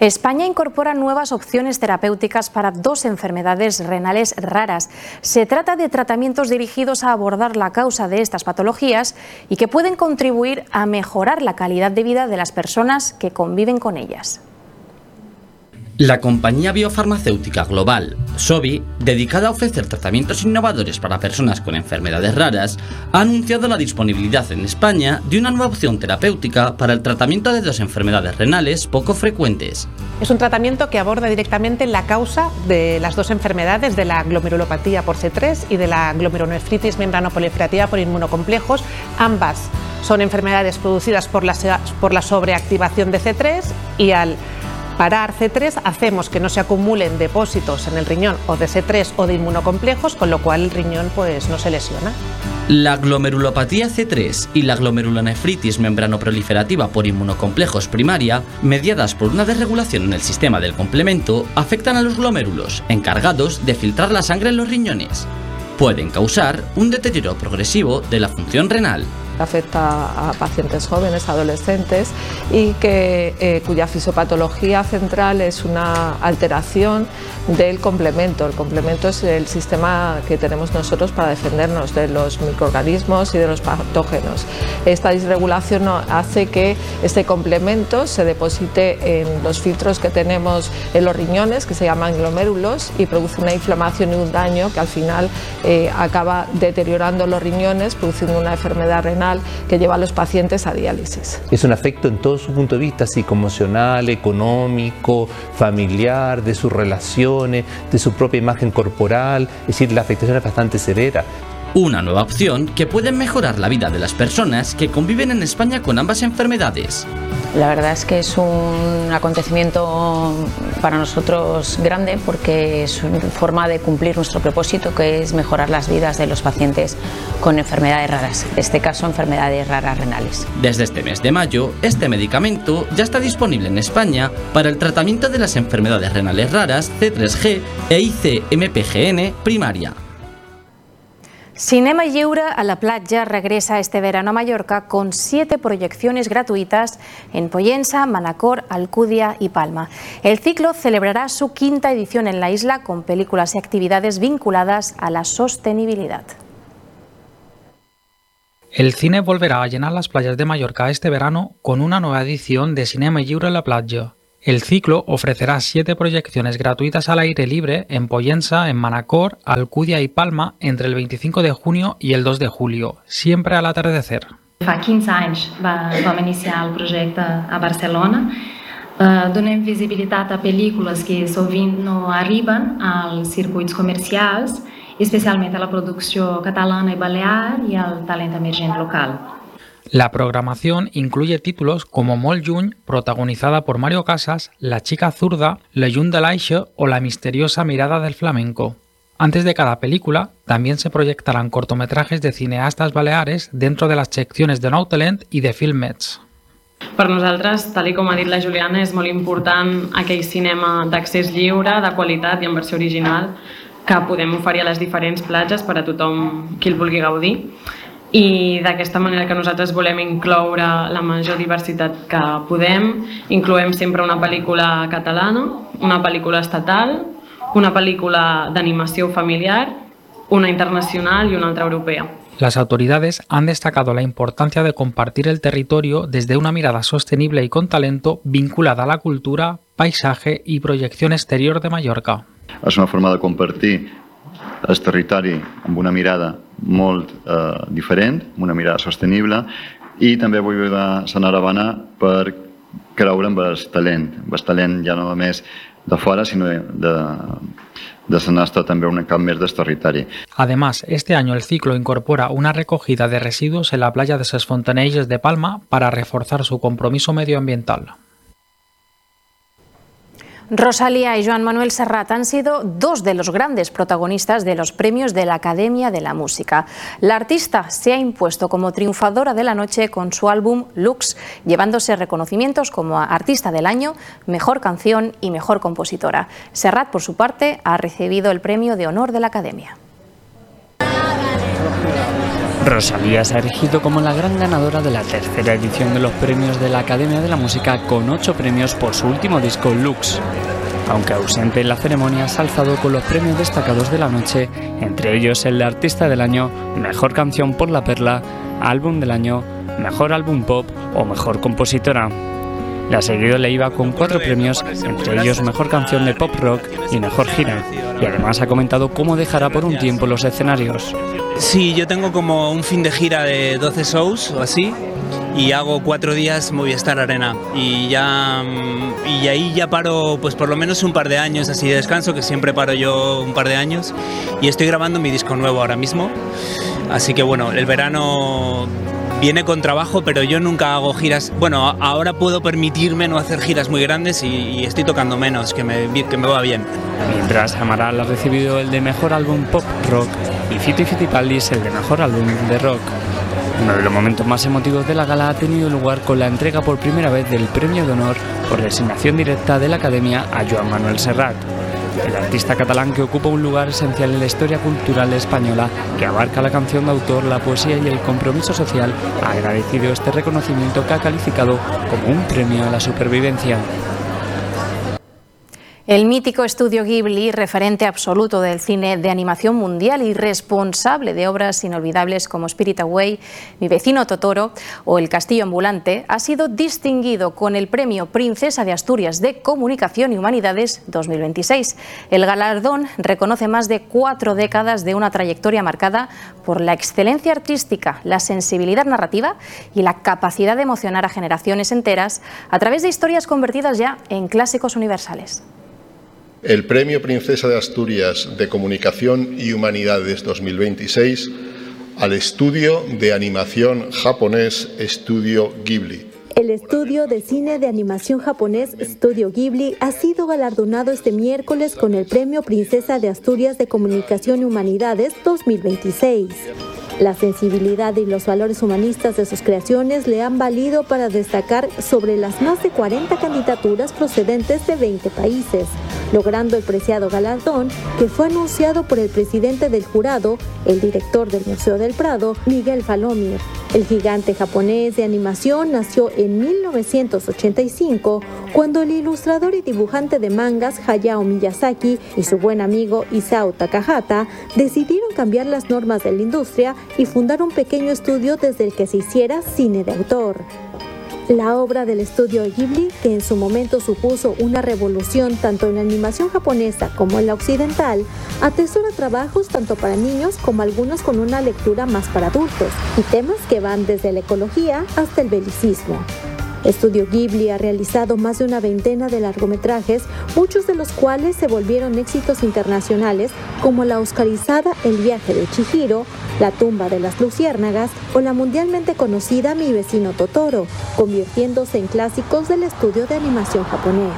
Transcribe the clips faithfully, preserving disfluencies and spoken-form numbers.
España incorpora nuevas opciones terapéuticas para dos enfermedades renales raras. Se trata de tratamientos dirigidos a abordar la causa de estas patologías y que pueden contribuir a mejorar la calidad de vida de las personas que conviven con ellas. La compañía biofarmacéutica global Sobi, dedicada a ofrecer tratamientos innovadores para personas con enfermedades raras, ha anunciado la disponibilidad en España de una nueva opción terapéutica para el tratamiento de dos enfermedades renales poco frecuentes. Es un tratamiento que aborda directamente la causa de las dos enfermedades, de la glomerulopatía por C tres y de la glomerulonefritis membranoproliferativa por inmunocomplejos. Ambas son enfermedades producidas por la, por la sobreactivación de C tres y al parar C tres hacemos que no se acumulen depósitos en el riñón o de C tres o de inmunocomplejos, con lo cual el riñón pues no se lesiona. La glomerulopatía C tres y la glomerulonefritis membranoproliferativa por inmunocomplejos primaria, mediadas por una desregulación en el sistema del complemento, afectan a los glomérulos, encargados de filtrar la sangre en los riñones. Pueden causar un deterioro progresivo de la función renal. Afecta a pacientes jóvenes, adolescentes y que, eh, cuya fisiopatología central es una alteración del complemento. El complemento es el sistema que tenemos nosotros para defendernos de los microorganismos y de los patógenos. Esta disregulación hace que este complemento se deposite en los filtros que tenemos en los riñones, que se llaman glomérulos, y produce una inflamación y un daño que al final eh, acaba deteriorando los riñones, produciendo una enfermedad renal que lleva a los pacientes a diálisis. Es un afecto en todo su punto de vista, psicoemocional, económico, familiar, de sus relaciones, de su propia imagen corporal, es decir, la afectación es bastante severa. Una nueva opción que puede mejorar la vida de las personas que conviven en España con ambas enfermedades. La verdad es que es un acontecimiento para nosotros grande porque es una forma de cumplir nuestro propósito, que es mejorar las vidas de los pacientes con enfermedades raras, en este caso enfermedades raras renales. Desde este mes de mayo, este medicamento ya está disponible en España para el tratamiento de las enfermedades renales raras C tres G e I C M P G N primaria. Cinema Lliure a la Platja regresa este verano a Mallorca con siete proyecciones gratuitas en Pollença, Manacor, Alcúdia y Palma. El ciclo celebrará su quinta edición en la isla con películas y actividades vinculadas a la sostenibilidad. El cine volverá a llenar las playas de Mallorca este verano con una nueva edición de Cinema Lliure a la Platja. El ciclo ofrecerá siete proyecciones gratuitas al aire libre en Pollença, en Manacor, Alcúdia y Palma entre el veinticinco de junio i el dos de julio, siempre al atardecer. Fa quinze anys va, vam iniciar el projecte a Barcelona. Uh, donem visibilitat a pel·lícules que sovint no arriben als circuits comercials, especialment a la producció catalana i balear i al talent emergent local. La programación incluye títulos como Molt lluny, protagonizada por Mario Casas, La chica zurda, Le llum de l'Aixa o La misteriosa mirada del flamenco. Antes de cada película, también se proyectarán cortometrajes de cineastas baleares dentro de las secciones de Nou Talent i de Filmets. Per nosaltres, tal com ha dit la Juliana, és molt important aquell cinema d'accés lliure, de qualitat i en versió original que podem oferir a les diferents platges per a tothom qui el vulgui gaudir. I d'aquesta manera que nosaltres volem incloure la major diversitat que podem. Incloem sempre una pel·lícula catalana, una pel·lícula estatal, una pel·lícula d'animació familiar, una internacional y una otra europea. Las autoridades han destacado la importancia de compartir el territorio desde una mirada sostenible y con talento vinculada a la cultura, paisaje y proyección exterior de Mallorca. És una forma de compartir el territori amb una mirada molt eh, diferent, amb una mirada sostenible, i també vull ajudar la Naravana per creure en el talent, en el talent ja no només de fora, sinó de, de, de la nostra també un camp més del territori. Además, este año el ciclo incorpora una recogida de residuos en la playa de Ses Fontanelles de Palma para reforzar su compromiso medioambiental. Rosalía y Joan Manuel Serrat han sido dos de los grandes protagonistas de los premios de la Academia de la Música. La artista se ha impuesto como triunfadora de la noche con su álbum Lux, llevándose reconocimientos como Artista del Año, Mejor Canción y Mejor Compositora. Serrat, por su parte, ha recibido el premio de honor de la Academia. Rosalía se ha erigido como la gran ganadora de la tercera edición de los premios de la Academia de la Música, con ocho premios por su último disco Lux. Aunque ausente en la ceremonia, se ha alzado con los premios destacados de la noche, entre ellos el de Artista del Año, Mejor Canción por La Perla, Álbum del Año, Mejor Álbum Pop o Mejor Compositora. Le ha seguido Leiva con cuatro premios, entre ellos Mejor Canción de Pop Rock y Mejor Gira, y además ha comentado cómo dejará por un tiempo los escenarios. Sí, yo tengo como un fin de gira de doce shows o así, y hago cuatro días Movistar Arena, y ya y ahí ya paro pues por lo menos un par de años así de descanso, que siempre paro yo un par de años, y estoy grabando mi disco nuevo ahora mismo, así que bueno, el verano viene con trabajo, pero yo nunca hago giras. Bueno, ahora puedo permitirme no hacer giras muy grandes y, y estoy tocando menos, que me, que me va bien. Mientras Amaral ha recibido el de Mejor Álbum Pop Rock y Fito y Fitipaldis el de Mejor Álbum de Rock. Uno de los momentos más emotivos de la gala ha tenido lugar con la entrega por primera vez del Premio de Honor por designación directa de la Academia a Joan Manuel Serrat, el artista catalán que ocupa un lugar esencial en la historia cultural española, que abarca la canción de autor, la poesía y el compromiso social. Ha agradecido este reconocimiento que ha calificado como un premio a la supervivencia. El mítico estudio Ghibli, referente absoluto del cine de animación mundial y responsable de obras inolvidables como Spirit Away, Mi vecino Totoro o El castillo ambulante, ha sido distinguido con el Premio Princesa de Asturias de Comunicación y Humanidades dos mil veintiséis. El galardón reconoce más de cuatro décadas de una trayectoria marcada por la excelencia artística, la sensibilidad narrativa y la capacidad de emocionar a generaciones enteras a través de historias convertidas ya en clásicos universales. El Premio Princesa de Asturias de Comunicación y Humanidades dos mil veintiséis al estudio de animación japonés Estudio Ghibli. El estudio de cine de animación japonés Studio Ghibli ha sido galardonado este miércoles con el Premio Princesa de Asturias de Comunicación y Humanidades dos mil veintiséis. La sensibilidad y los valores humanistas de sus creaciones le han valido para destacar sobre las más de cuarenta candidaturas procedentes de veinte países, logrando el preciado galardón que fue anunciado por el presidente del jurado, el director del Museo del Prado, Miguel Falomir. El gigante japonés de animación nació en mil novecientos ochenta y cinco, cuando el ilustrador y dibujante de mangas Hayao Miyazaki y su buen amigo Isao Takahata decidieron cambiar las normas de la industria y fundar un pequeño estudio desde el que se hiciera cine de autor. La obra del estudio Ghibli, que en su momento supuso una revolución tanto en la animación japonesa como en la occidental, atesora trabajos tanto para niños como algunos con una lectura más para adultos, y temas que van desde la ecología hasta el belicismo. Estudio Ghibli ha realizado más de una veintena de largometrajes, muchos de los cuales se volvieron éxitos internacionales, como la oscarizada El viaje de Chihiro, La tumba de las luciérnagas o la mundialmente conocida Mi vecino Totoro, convirtiéndose en clásicos del estudio de animación japonés.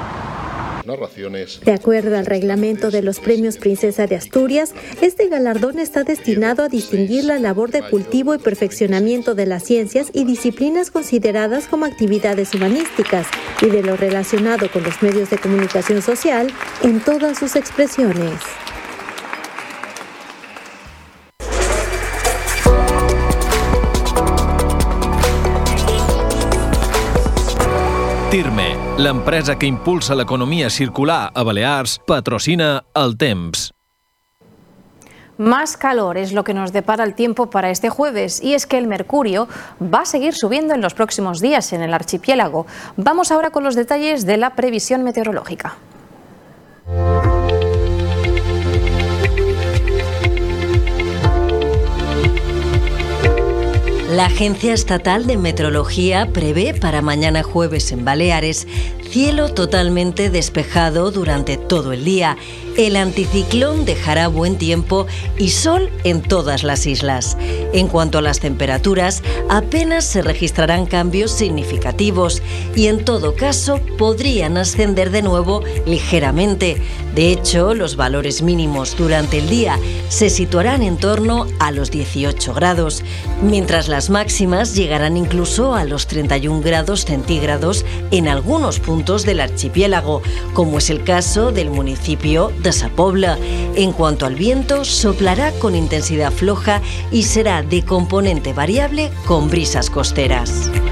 De acuerdo al reglamento de los Premios Princesa de Asturias, este galardón está destinado a distinguir la labor de cultivo y perfeccionamiento de las ciencias y disciplinas consideradas como actividades humanísticas y de lo relacionado con los medios de comunicación social en todas sus expresiones. Tirme, l'empresa que impulsa l'economia circular a Balears, patrocina El Temps. Más calor es lo que nos depara el tiempo para este jueves, y es que el mercurio va a seguir subiendo en los próximos días en el archipiélago. Vamos ahora con los detalles de la previsión meteorológica. La Agencia Estatal de Meteorología prevé para mañana jueves en Baleares cielo totalmente despejado durante todo el día. El anticiclón dejará buen tiempo y sol en todas las islas. En cuanto a las temperaturas, apenas se registrarán cambios significativos y en todo caso podrían ascender de nuevo ligeramente. De hecho, los valores mínimos durante el día se situarán en torno a los dieciocho grados, mientras las máximas llegarán incluso a los treinta y un grados centígrados en algunos puntos del archipiélago, como es el caso del municipio de hasta Sa Pobla. En cuanto al viento, soplará con intensidad floja y será de componente variable con brisas costeras.